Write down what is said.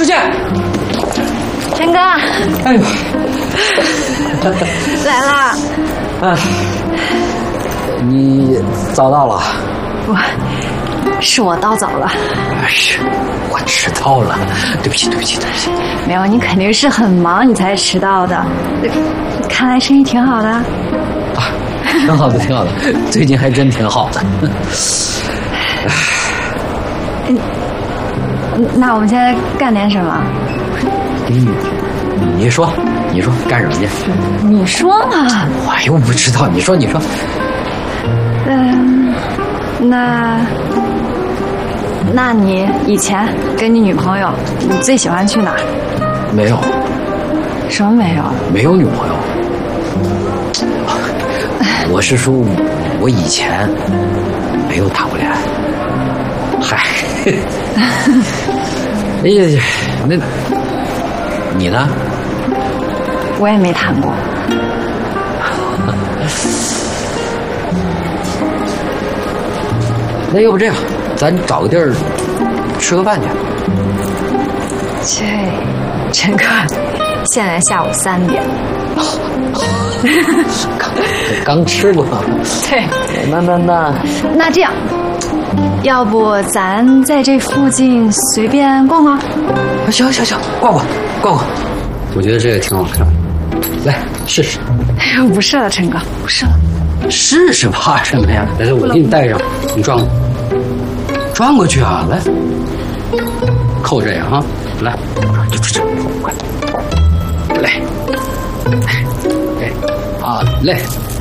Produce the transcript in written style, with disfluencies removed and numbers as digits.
出去！ 陈哥， 哎呦， 来啦！ 哎，你早到了。 是我到早了。 哎呀，我迟到了，对不起。 没有，你肯定是很忙，你才迟到的。看来生意挺好的。 啊，挺好的，最近还真挺好的。 那我们现在干点什么？ 你说干什么去？ 你说嘛。 我又不知道，你说。 那你以前跟你女朋友，你最喜欢去哪儿？ 没有。 什么没有？ 没有女朋友。我是说，我以前没有谈过恋爱。嗨，哎呀，那你呢？ 我也没谈过。 那要不这样，咱找个地儿吃个饭去。 陈哥，现在下午3点。 刚吃过。 对。那这样，要不咱在这附近随便逛逛？ 行，逛逛。我觉得这个挺好看的，来试试。 哎呦，不是了，陈哥，不是了。 试试怕什么呀？来，我给你带上，你转过去啊！来，扣这样啊！来，快，来，好嘞。